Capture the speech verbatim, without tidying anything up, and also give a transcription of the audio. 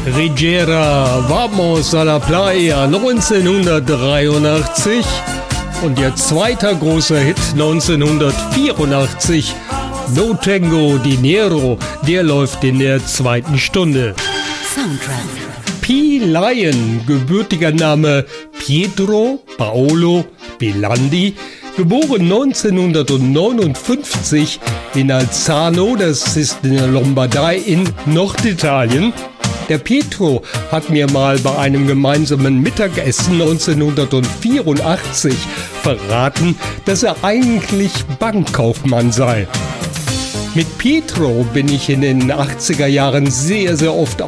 Rigera, Vamos a la Playa neunzehnhundertdreiundachtzig und ihr zweiter großer Hit neunzehnhundertvierundachtzig, No Tengo Dinero, der läuft in der zweiten Stunde. Soundtrack. P. Lion, gebürtiger Name Pietro Paolo Belandi, geboren neunzehnhundertneunundfünfzig in Alzano, das ist in der Lombardei in Norditalien. Der Pietro hat mir mal bei einem gemeinsamen Mittagessen neunzehnhundertvierundachtzig verraten, dass er eigentlich Bankkaufmann sei. Mit Pietro bin ich in den achtziger Jahren sehr, sehr oft